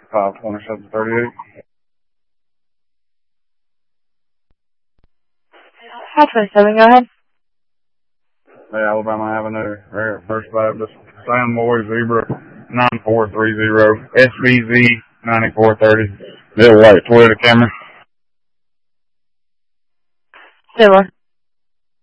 52738. Hi, 27, go ahead. Hey, Alabama Avenue, First Baptist, Sandboy Zebra 9430, SBZ 9430. Little white Toyota Camry. Say what?